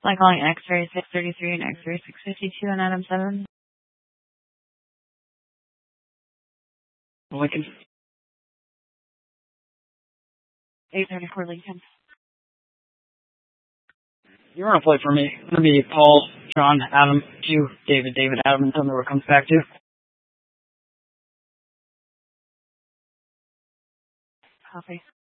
Like calling X-ray 633 and X-ray 652 and Adam 7. Lincoln. 834 Lincoln. You want to play for me? It's going to be Paul, John, Adam, Q, David, Adam, and tell me where it comes back to. Copy.